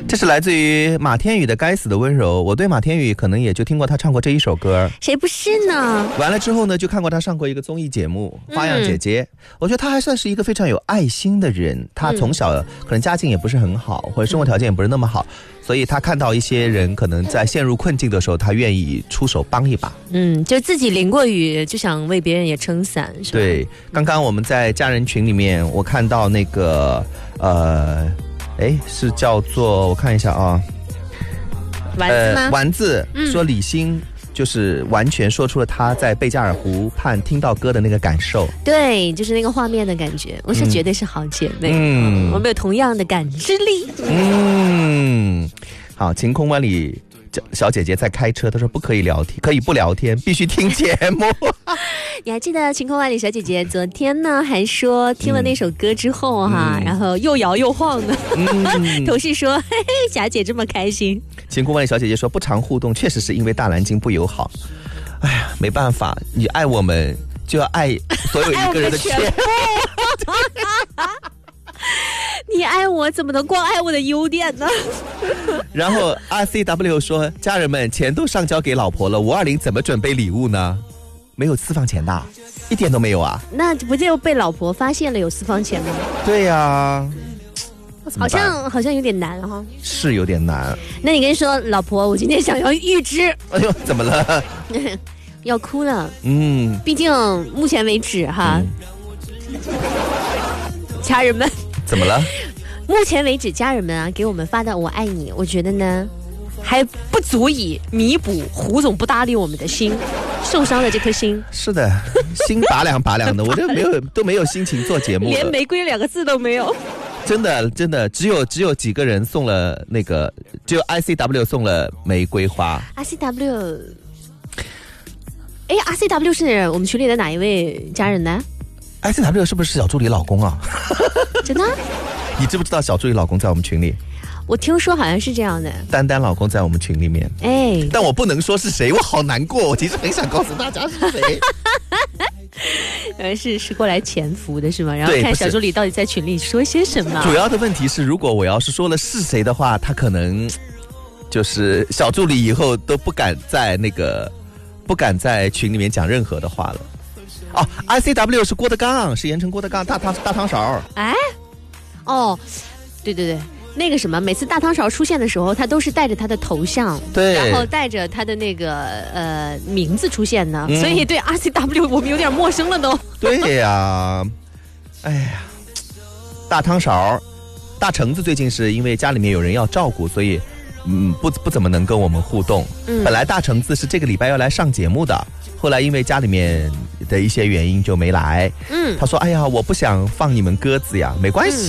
这是来自于马天宇的《该死的温柔》。我对马天宇可能也就听过他唱过这一首歌， 谁不是呢？ 完了之后呢，就看过他上过一个综艺节目《花样姐姐》。我觉得他还算是一个非常有爱心的人。他从小可能家境也不是很好，或者生活条件也不是那么好，所以他看到一些人可能在陷入困境的时候，他愿意出手帮一把。 就自己淋过雨，就想为别人也撑伞，是吧？ 对，刚刚我们在家人群里面，我看到那个是叫做我看一下啊， 丸子吗？ 丸子说李欣就是完全说出了他在贝加尔湖畔听到歌的那个感受。 对，就是那个画面的感觉。我是绝对是好姐妹，我们有同样的感知力。 好，晴空万里小姐姐在开车，她说不可以聊天，可以不聊天，必须听节目。 你还记得晴空万里小姐姐昨天呢还说听了那首歌之后然后又摇又晃的，同事说嘿嘿，霞姐这么开心。 晴空万里小姐姐说不常互动，确实是因为大蓝鲸不友好。哎呀，没办法，你爱我们就要爱所有一个人的全部。 你爱我怎么能光爱我的优点呢？ 然后 RCW 说家人们钱都上交给老婆了，520怎么准备礼物呢？没有私房钱的，一点都没有啊。那不就被老婆发现了有私房钱吗？ 对呀， 好像有点难哈。 是有点难。 那你跟说老婆，我今天想要预支。 哎呦，怎么了？ 要哭了。毕竟目前为止哈，家人们怎么了？ 目前为止家人们啊给我们发的我爱你，我觉得呢还不足以弥补胡总不搭理我们的心，受伤的这颗心。是的， 心拔凉拔凉的，我都没有心情做节目了， 连玫瑰2个字都没有。 真的只有几个人送了那个，只有 ICW 送了玫瑰花。 RCW 是我们群里的哪一位家人呢？ ICW 是不是小助理老公啊？ 真的？ 你知不知道小助理老公在我们群里？ 我听说好像是这样的。 丹丹老公在我们群里面。但我不能说是谁，我好难过，我其实很想告诉大家是谁。 是过来潜伏的是吗？然后看小助理到底在群里说些什么。 主要的问题是，如果我要是说了是谁的话，他可能就是小助理以后都不敢在群里面讲任何的话了。ICW 是郭德纲，是盐城郭德纲大汤勺。 对，那个什么，每次大汤勺出现的时候，他都是带着他的头像， 对， 然后带着他的那个名字出现的，所以对 RCW 我们有点陌生了都。 对呀，哎呀，大汤勺，大橙子最近是因为家里面有人要照顾，所以不怎么能跟我们互动。本来大橙子是这个礼拜要来上节目的，后来因为家里面的一些原因就没来。他说哎呀，我不想放你们鸽子呀，没关系。